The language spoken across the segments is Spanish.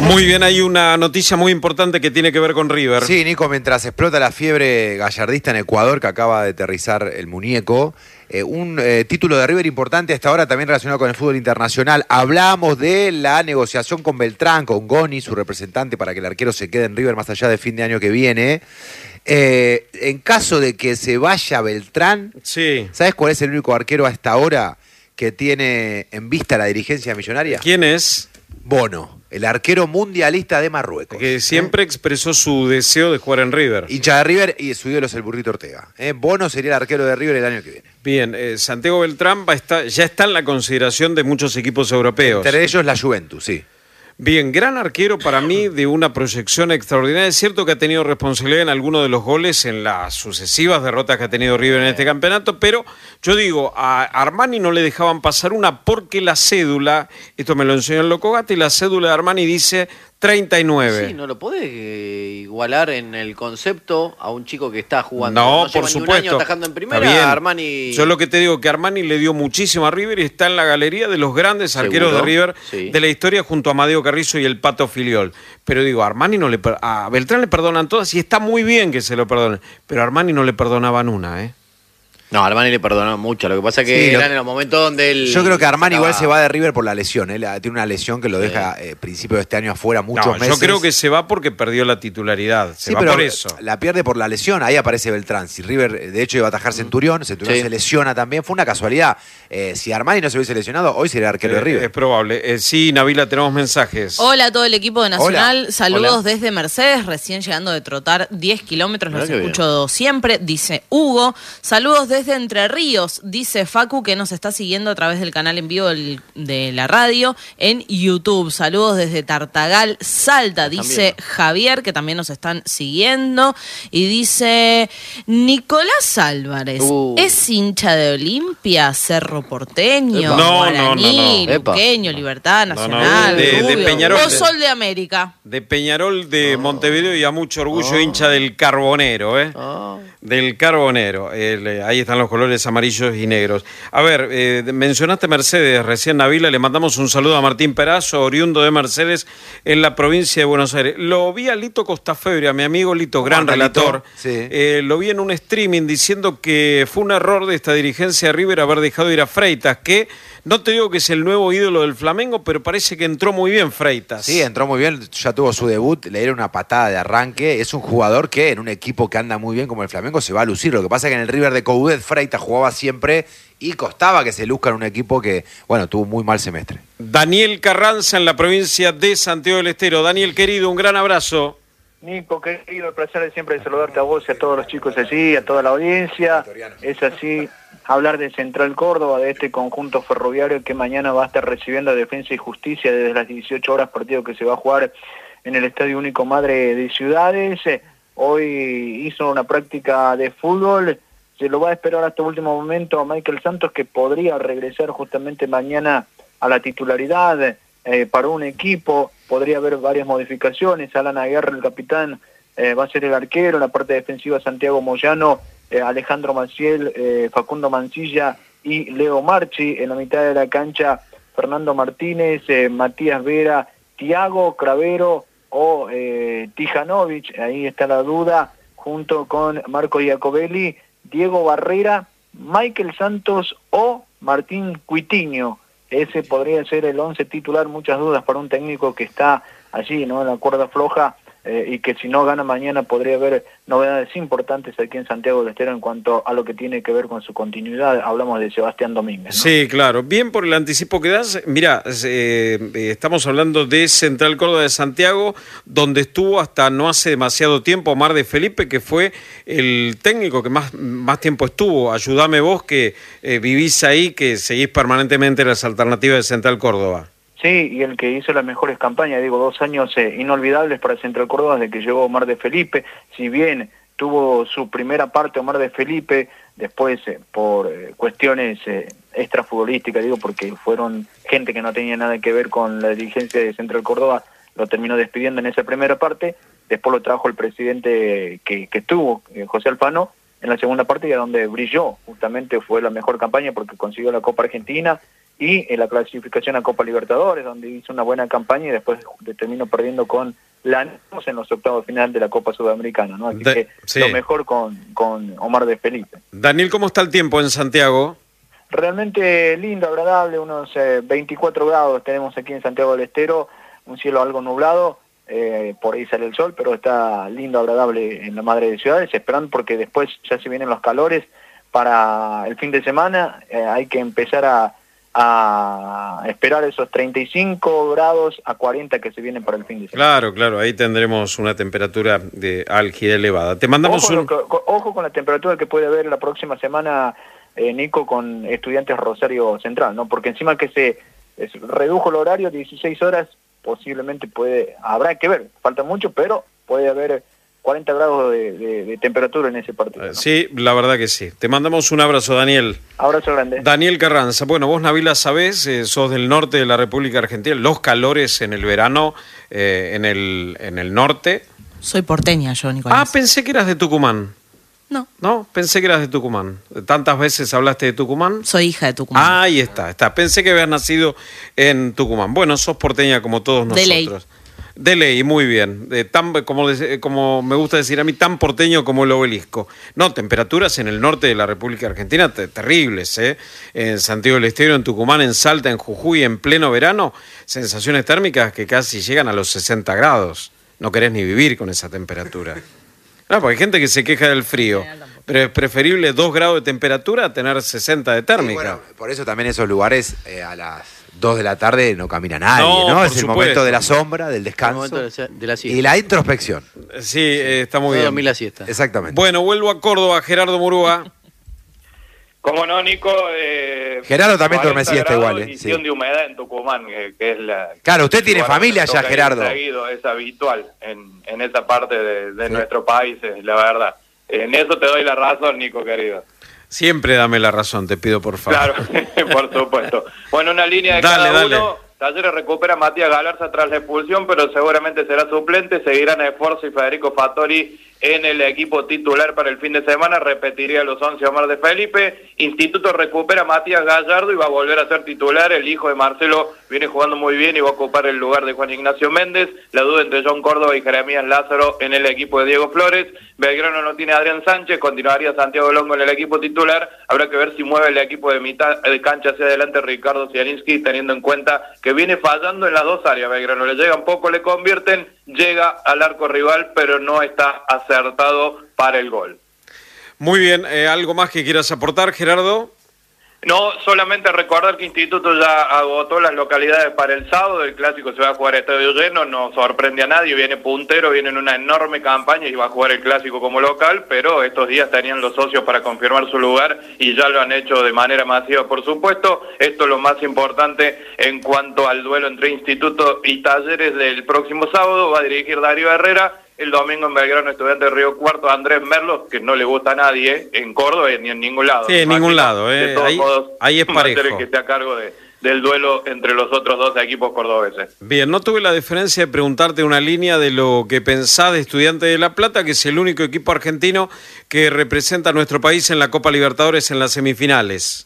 Muy bien, hay una noticia muy importante que tiene que ver con River. Sí, Nico, mientras explota la fiebre gallardista en Ecuador, que acaba de aterrizar el muñeco, un título de River importante hasta ahora también relacionado con el fútbol internacional. Hablamos de la negociación con Beltrán, con Goni, su representante, para que el arquero se quede en River más allá de fin de año que viene. En caso de que se vaya Beltrán, Sí. ¿sabes cuál es el único arquero hasta ahora que tiene en vista la dirigencia millonaria? ¿Quién es? Bono, el arquero mundialista de Marruecos. Que siempre expresó su deseo de jugar en River. Hincha de River y su ídolo es el Burrito Ortega. Bono sería el arquero de River el año que viene. Bien, Santiago Beltrán ya está en la consideración de muchos equipos europeos. Entre ellos la Juventus, sí. Bien, gran arquero para mí, de una proyección extraordinaria. Es cierto que ha tenido responsabilidad en algunos de los goles en las sucesivas derrotas que ha tenido River en este campeonato, pero yo digo, a Armani no le dejaban pasar una porque la cédula, esto me lo enseñó el Loco Gatti, la cédula de Armani dice 39. Sí, no lo podés igualar en el concepto a un chico que está jugando. No, lleva por ni supuesto. un año atajando en primera, Está bien. Armani... Yo lo que te digo que Armani le dio muchísimo a River y está en la galería de los grandes arqueros de River de la historia junto a Amadeo Carrizo y el Pato Filiol. Pero digo, a Beltrán le perdonan todas y está muy bien que se lo perdonen, pero a Armani no le perdonaban una, ¿eh? No, Armani le perdonó mucho. Lo que pasa es que eran en los momentos donde él... Yo creo que Armani igual se va de River por la lesión. Tiene una lesión que lo deja principio de este año afuera muchos meses. Yo creo que se va porque perdió la titularidad. Se va pero por eso. La pierde por la lesión. Ahí aparece Beltrán. Si River, de hecho, iba a atajar Centurión se lesiona también. Fue una casualidad. Si Armani no se hubiese lesionado, hoy sería arquero de River. Es probable. Sí, Nabila, tenemos mensajes. Hola a todo el equipo de Nacional. Hola. Saludos desde Mercedes, recién llegando de trotar 10 kilómetros. Los escucho siempre, dice Hugo. Saludos desde Entre Ríos, dice Facu, que nos está siguiendo a través del canal en vivo de la radio en YouTube. Saludos desde Tartagal, Salta, dice Javier, que también nos están siguiendo. Y dice Nicolás Álvarez, ¿es hincha de Olimpia, Cerro Porteño, Guaraní, Luqueño, Libertad Nacional, de Peñarol, o Sol de América? De Peñarol de Montevideo, y a mucho orgullo hincha del Carbonero, del Carbonero. Ahí están los colores amarillos y negros. A ver, mencionaste Mercedes recién, Nabila, le mandamos un saludo a Martín Perazo, oriundo de Mercedes en la provincia de Buenos Aires. Lo vi a Lito Costafebre, a mi amigo Lito, gran relator. Sí. Lo vi en un streaming diciendo que fue un error de esta dirigencia de River haber dejado ir a Freitas, que no te digo que es el nuevo ídolo del Flamengo, pero parece que entró muy bien Freitas. Sí, entró muy bien, ya tuvo su debut, le dieron una patada de arranque. Es un jugador que en un equipo que anda muy bien como el Flamengo se va a lucir. Lo que pasa es que en el River de Coudet Freitas jugaba siempre y costaba que se luzca en un equipo que, bueno, tuvo un muy mal semestre. Daniel Carranza en la provincia de Santiago del Estero. Daniel, querido, un gran abrazo. Nico, querido, el placer de siempre de saludarte a vos y a todos los chicos allí, a toda la audiencia. Es así, hablar de Central Córdoba, de este conjunto ferroviario que mañana va a estar recibiendo a Defensa y Justicia desde las 18 horas, partido que se va a jugar en el Estadio Único Madre de Ciudades. Hoy hizo una práctica de fútbol, se lo va a esperar hasta el último momento a Michael Santos, que podría regresar justamente mañana a la titularidad para un equipo. Podría haber varias modificaciones. Alan Aguirre, el capitán, va a ser el arquero. En la parte defensiva, Santiago Moyano, Alejandro Maciel, Facundo Mancilla y Leo Marchi. En la mitad de la cancha, Fernando Martínez, Matías Vera, Tiago Cravero o Tijanovic. Ahí está la duda, junto con Marco Iacobelli, Diego Barrera, Michael Santos o Martín Cuitiño. Ese podría ser el 11 titular. Muchas dudas para un técnico que está allí, ¿no?, en la cuerda floja, y que si no gana mañana podría haber novedades importantes aquí en Santiago del Estero en cuanto a lo que tiene que ver con su continuidad. Hablamos de Sebastián Domínguez, ¿no? Sí, claro. Bien por el anticipo que das. Mirá, estamos hablando de Central Córdoba de Santiago, donde estuvo hasta no hace demasiado tiempo Omar de Felipe, que fue el técnico que más tiempo estuvo. Ayúdame vos, que vivís ahí, que seguís permanentemente las alternativas de Central Córdoba. Sí, y el que hizo las mejores campañas, 2 años inolvidables para Central Córdoba desde que llegó Omar de Felipe. Si bien tuvo su primera parte Omar de Felipe, después por cuestiones extrafutbolísticas, porque fueron gente que no tenía nada que ver con la dirigencia de Central Córdoba, lo terminó despidiendo en esa primera parte. Después lo trajo el presidente que estuvo, José Alfano, en la segunda parte, y a donde brilló. Justamente fue la mejor campaña porque consiguió la Copa Argentina y en la clasificación a Copa Libertadores, donde hizo una buena campaña y después terminó perdiendo con Lanús en los octavos final de la Copa Sudamericana, ¿no? Así que sí. Lo mejor con Omar de Felipe. Daniel, ¿cómo está el tiempo en Santiago? Realmente lindo, agradable, unos 24 grados tenemos aquí en Santiago del Estero, un cielo algo nublado, por ahí sale el sol, pero está lindo, agradable en la madre de ciudades, esperando porque después ya se vienen los calores para el fin de semana, hay que empezar a esperar esos 35 grados a 40 que se vienen para el fin de semana. Claro, ahí tendremos una temperatura de álgida elevada. Te mandamos ojo con la temperatura que puede haber la próxima semana, Nico, con Estudiantes Rosario Central, ¿no? Porque encima que se redujo el horario, 16 horas, posiblemente habrá que ver, falta mucho, pero puede haber 40 grados de temperatura en ese partido, ¿no? Sí, la verdad que sí. Te mandamos un abrazo, Daniel. Abrazo grande. Daniel Carranza. Bueno, vos, Nabila, sabés, sos del norte de la República Argentina, los calores en el verano en el norte. Soy porteña yo, Nicolás. Pensé que eras de Tucumán. No, pensé que eras de Tucumán. ¿Tantas veces hablaste de Tucumán? soy hija de Tucumán. Ahí está. Pensé que habías nacido en Tucumán. Bueno, sos porteña como todos nosotros. De ley. De ley, muy bien. Como me gusta decir a mí, tan porteño como el Obelisco. No, temperaturas en el norte de la República Argentina terribles, ¿eh? En Santiago del Estero, en Tucumán, en Salta, en Jujuy, en pleno verano, sensaciones térmicas que casi llegan a los 60 grados. No querés ni vivir con esa temperatura. No, porque hay gente que se queja del frío, pero es preferible 2 grados de temperatura a tener 60 de térmica. Bueno, por eso también esos lugares a las 2 de la tarde no camina nadie, ¿no? Es el momento de la sombra, del descanso. El momento de la siesta. Y la introspección. Sí, está muy bien. Dormir la siesta. Exactamente. Bueno, vuelvo a Córdoba, Gerardo Murúa. Cómo no, Nico. Gerardo también duerme siesta igual. Condición de humedad en Tucumán, que es la... Claro, usted tiene familia allá, Gerardo. Es habitual en esa parte de nuestro país, la verdad. En eso te doy la razón, Nico, querido. Siempre dame la razón, te pido por favor. Claro, por supuesto. Bueno, una línea de cada uno. Talleres recupera a Matías Galarza tras la expulsión, pero seguramente será suplente. Seguirán Esforzo y Federico Fattori en el equipo titular para el fin de semana. Repetiría los 11 Omar de Felipe. Instituto recupera a Matías Gallardo y va a volver a ser titular. El hijo de Marcelo viene jugando muy bien y va a ocupar el lugar de Juan Ignacio Méndez. La duda entre John Córdoba y Jeremías Lázaro en el equipo de Diego Flores. Belgrano no tiene a Adrián Sánchez, continuaría Santiago Longo en el equipo titular. Habrá que ver si mueve el equipo de mitad de cancha hacia adelante Ricardo Zielinski, teniendo en cuenta que viene fallando en las dos áreas. Belgrano le llegan poco, le convierten, llega al arco rival, pero no está acertado para el gol. Muy bien, ¿algo más que quieras aportar, Gerardo? No, solamente recordar que Instituto ya agotó las localidades para el sábado, el clásico se va a jugar a estadio lleno, no sorprende a nadie, viene puntero, viene en una enorme campaña y va a jugar el clásico como local, pero estos días tenían los socios para confirmar su lugar y ya lo han hecho de manera masiva, por supuesto. Esto es lo más importante en cuanto al duelo entre Instituto y Talleres del próximo sábado. Va a dirigir Darío Herrera. El domingo en Belgrano, Estudiante de Río Cuarto, Andrés Merlos, que no le gusta a nadie, en Córdoba ni en ningún lado. Sí, en ningún lado. De todos modos, ahí es parejo. El que esté a cargo del duelo entre los otros dos equipos cordobeses. Bien, no tuve la deferencia de preguntarte una línea de lo que pensás de Estudiante de La Plata, que es el único equipo argentino que representa a nuestro país en la Copa Libertadores en las semifinales.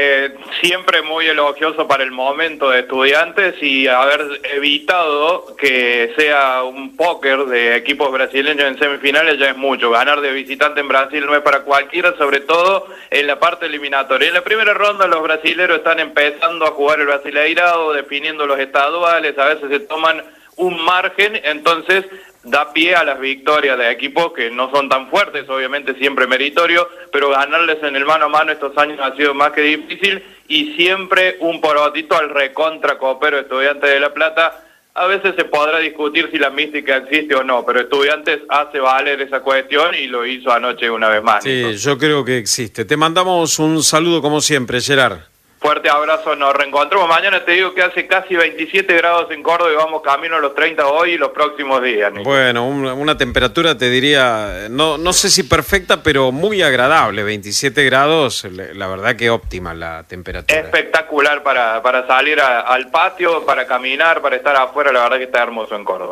Siempre muy elogioso para el momento de Estudiantes y haber evitado que sea un póker de equipos brasileños en semifinales ya es mucho. Ganar de visitante en Brasil no es para cualquiera, sobre todo en la parte eliminatoria. En la primera ronda los brasileros están empezando a jugar el Brasileirao, definiendo los estaduales, a veces se toman un margen, entonces da pie a las victorias de equipos que no son tan fuertes, obviamente siempre meritorio, pero ganarles en el mano a mano estos años ha sido más que difícil y siempre un porotito al recontra copero Estudiante de La Plata. A veces se podrá discutir si la mística existe o no, pero Estudiantes hace valer esa cuestión y lo hizo anoche una vez más. Sí, yo creo que existe. Te mandamos un saludo como siempre, Gerard. Fuerte abrazo, nos reencontramos mañana. Te digo que hace casi 27 grados en Córdoba y vamos camino a los 30 hoy y los próximos días, Nico. Bueno, una temperatura, te diría, no sé si perfecta, pero muy agradable. 27 grados, la verdad que óptima la temperatura. Espectacular para salir al patio, para caminar, para estar afuera. La verdad que está hermoso en Córdoba.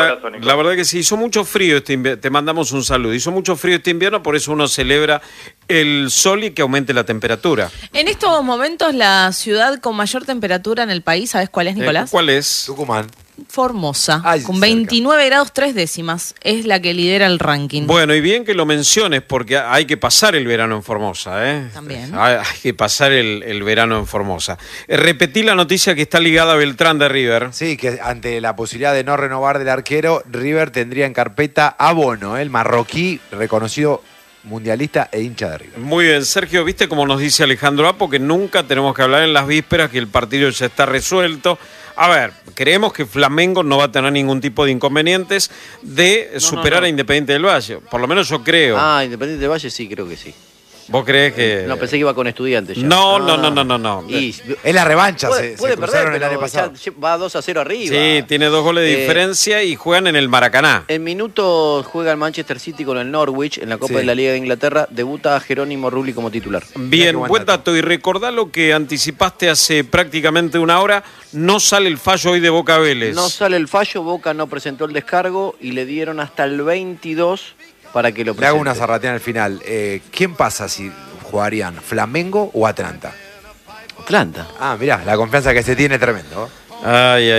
La verdad que sí, hizo mucho frío este invierno. Te mandamos un saludo. Hizo mucho frío este invierno, por eso uno celebra el sol y que aumente la temperatura. En estos momentos Carlos, la ciudad con mayor temperatura en el país, ¿sabes cuál es, Nicolás? ¿Cuál es? Tucumán. Formosa, Ay, con cerca. 29 grados 3 décimas. Es la que lidera el ranking. Bueno, y bien que lo menciones porque hay que pasar el verano en Formosa, ¿eh? También. Hay que pasar el verano en Formosa. Repetí la noticia que está ligada a Beltrán de River. Sí, que ante la posibilidad de no renovar del arquero, River tendría en carpeta a Bono, el marroquí reconocido mundialista e hincha de River. Muy bien, Sergio, ¿viste cómo nos dice Alejandro Apo que nunca tenemos que hablar en las vísperas, que el partido ya está resuelto? A ver, creemos que Flamengo no va a tener ningún tipo de inconvenientes de superar a Independiente del Valle. Por lo menos yo creo. Ah, Independiente del Valle sí, creo que sí. ¿Vos crees que...? No, pensé que iba con Estudiantes ya. No. Y Es la revancha, puede se perder, cruzaron el pero año pasado. ya va 2-0 arriba. Sí, tiene 2 goles de diferencia y juegan en el Maracaná. En minutos juega el Manchester City con el Norwich en la Copa Sí. de la Liga de Inglaterra. Debuta Jerónimo Rulli como titular. Bien, qué buen buen dato. Y recordá lo que anticipaste hace prácticamente una hora. No sale el fallo hoy de Boca Vélez. No sale el fallo, Boca no presentó el descargo y le dieron hasta el 22 para que lo Le presente. hago una zarrateada al final. ¿Quién pasa si jugarían, Flamengo o Atlanta? Atlanta. Ah, mirá, la confianza que se tiene es tremendo. Ay.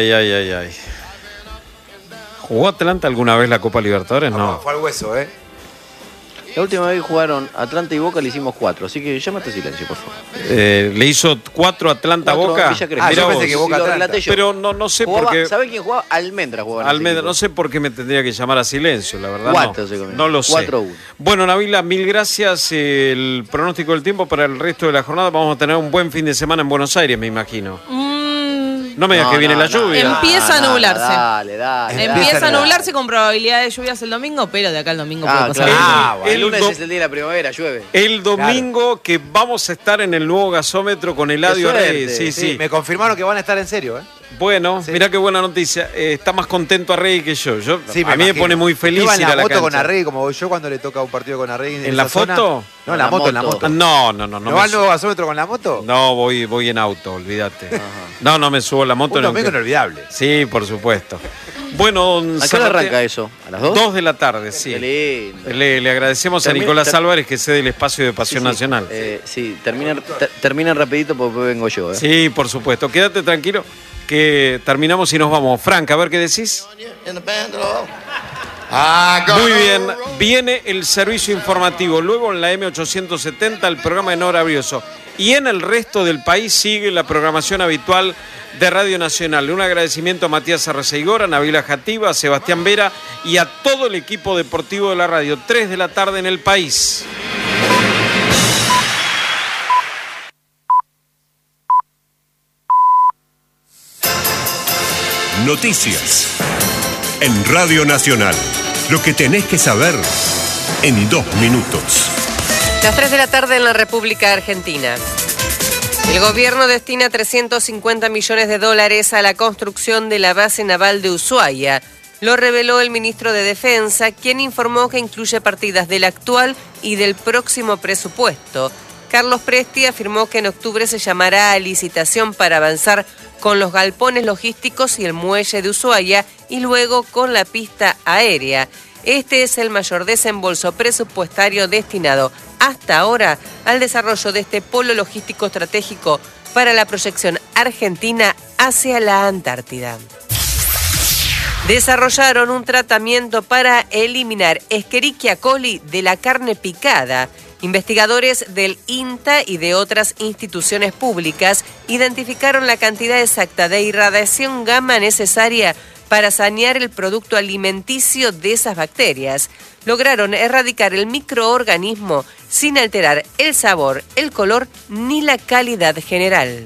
¿Jugó Atlanta alguna vez la Copa Libertadores? No. Fue al hueso, ¿eh? La última vez que jugaron Atlanta y Boca le hicimos 4, así que llámate silencio, por favor. Le hizo 4 Atlanta 4 Boca. Villa Crespo. Ah, Mirá yo vos. pensé que Boca Lo Atlanta. relaté yo. Pero no sé Jugaba- por qué. ¿Sabe quién jugaba? Almendra jugaba en ese Almendra, equipo. no sé por qué me tendría que llamar a silencio, la verdad. 4 se comió. No lo sé. 4-1. Bueno, Nabila, mil gracias. El pronóstico del tiempo para el resto de la jornada. Vamos a tener un buen fin de semana en Buenos Aires, me imagino. No me digas que viene la lluvia. Empieza a nublarse. Dale. Empieza a nublarse con probabilidad de lluvias el domingo, pero de acá al domingo puede pasar. Claro. El El lunes do- es el día de la primavera, llueve. El domingo que vamos a estar en el nuevo gasómetro con Eladio Qué Rey. suerte. Sí. Me confirmaron que van a estar en serio, ¿eh? Bueno, Sí. mirá qué buena noticia. Está más contento Arregui que yo. Sí, a mí me imagino. pone muy feliz ¿Usted va en ir a la la moto cancha. con Arregui como voy yo cuando le toca un partido con Arregui? ¿En la esa zona? foto? No, en la moto, en la moto. Ah, no. ¿No me va al su- nuevo gasómetro con la moto? No, voy en auto, olvídate. No me subo a la moto. Un domingo inolvidable. Sí, por supuesto. Bueno, ¿A qué hora Zárate, arranca eso? ¿A las 2? 2 de la tarde, sí. Qué lindo. Le agradecemos a Termina- Nicolás Álvarez que cede el espacio de Pasión Nacional. Sí, termina rapidito porque después vengo yo. Sí, por supuesto. Quédate tranquilo que terminamos y nos vamos. Frank, a ver qué decís. Muy bien, viene el servicio informativo, luego en la M870 el programa de Nora Brioso y en el resto del país sigue la programación habitual de Radio Nacional. Un agradecimiento a Matías Arreceigora, a Nabila Jativa, a Sebastián Vera y a todo el equipo deportivo de la radio. 3 de la tarde en el país. Noticias. En Radio Nacional. Lo que tenés que saber en 2 minutos. Las 3 de la tarde en la República Argentina. El gobierno destina $350 millones a la construcción de la base naval de Ushuaia. Lo reveló el ministro de Defensa, quien informó que incluye partidas del actual y del próximo presupuesto. Carlos Presti afirmó que en octubre se llamará a licitación para avanzar con los galpones logísticos y el muelle de Ushuaia y luego con la pista aérea. Este es el mayor desembolso presupuestario destinado hasta ahora al desarrollo de este polo logístico estratégico para la proyección argentina hacia la Antártida. Desarrollaron un tratamiento para eliminar Escherichia coli de la carne picada. Investigadores del INTA y de otras instituciones públicas identificaron la cantidad exacta de irradiación gamma necesaria para sanear el producto alimenticio de esas bacterias. Lograron erradicar el microorganismo sin alterar el sabor, el color ni la calidad general.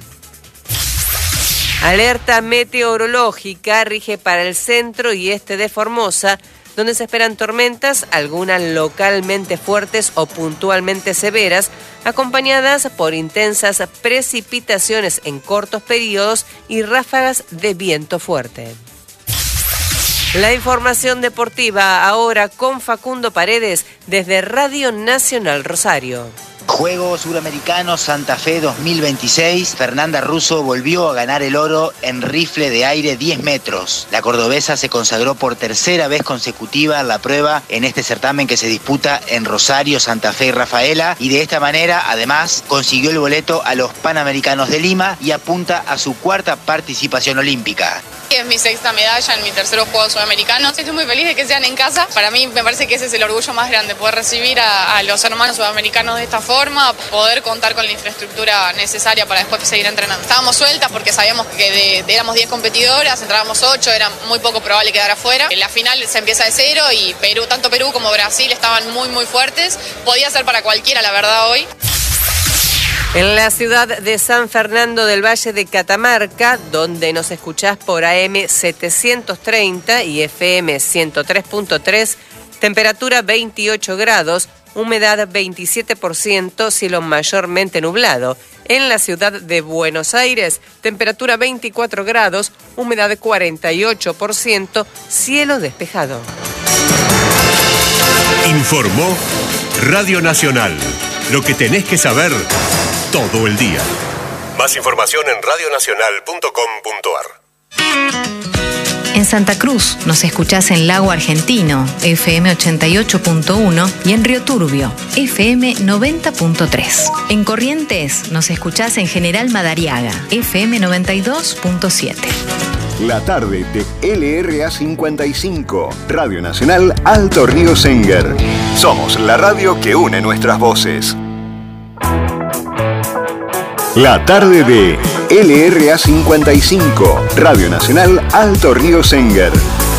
Alerta meteorológica rige para el centro y este de Formosa, donde se esperan tormentas, algunas localmente fuertes o puntualmente severas, acompañadas por intensas precipitaciones en cortos periodos y ráfagas de viento fuerte. La información deportiva ahora con Facundo Paredes desde Radio Nacional Rosario. Juegos Suramericanos Santa Fe 2026, Fernanda Russo volvió a ganar el oro en rifle de aire 10 metros. La cordobesa se consagró por tercera vez consecutiva en la prueba en este certamen que se disputa en Rosario, Santa Fe y Rafaela, y de esta manera, además, consiguió el boleto a los Panamericanos de Lima y apunta a su cuarta participación olímpica. Es mi sexta medalla en mi tercero Juegos Sudamericanos. Estoy muy feliz de que sean en casa. Para mí me parece que ese es el orgullo más grande, poder recibir a los hermanos sudamericanos de esta forma, poder contar con la infraestructura necesaria para después seguir entrenando. Estábamos sueltas porque sabíamos que éramos 10 competidoras, entrábamos 8, era muy poco probable quedar afuera. En la final se empieza de cero y tanto Perú como Brasil estaban muy muy fuertes. Podía ser para cualquiera, la verdad, hoy. En la ciudad de San Fernando del Valle de Catamarca, donde nos escuchás por AM 730 y FM 103.3, temperatura 28 grados, humedad 27%, cielo mayormente nublado. En la ciudad de Buenos Aires, temperatura 24 grados, humedad 48%, cielo despejado. Informó Radio Nacional. Lo que tenés que saber todo el día. Más información en radionacional.com.ar. En Santa Cruz nos escuchás en Lago Argentino, FM 88.1, y en Río Turbio, FM 90.3. En Corrientes nos escuchás en General Madariaga, FM 92.7. La tarde de LRA 55, Radio Nacional Alto Río Senguer. Somos la radio que une nuestras voces. La tarde de LRA 55, Radio Nacional Alto Río Senguer.